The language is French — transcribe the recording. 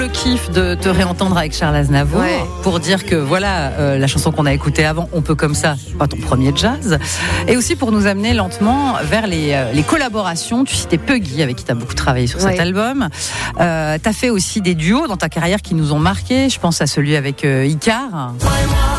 Le kiff de te réentendre avec Charles Aznavour pour dire que voilà, la chanson qu'on a écoutée avant, On peut comme ça, c'est pas ton premier jazz, et aussi pour nous amener lentement vers les collaborations. Tu citais Puggy avec qui tu as beaucoup travaillé sur cet album. Tu as fait aussi des duos dans ta carrière qui nous ont marqués. Je pense à celui avec Icar.